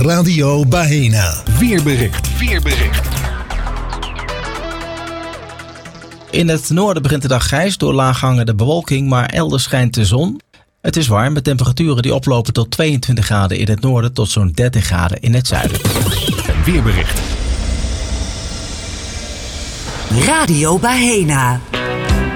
Radio Bahena. Weerbericht. In het noorden begint de dag grijs door laaghangende bewolking, maar elders schijnt de zon. Het is warm met temperaturen die oplopen tot 22 graden in het noorden tot zo'n 30 graden in het zuiden. Weerbericht. Radio Bahena.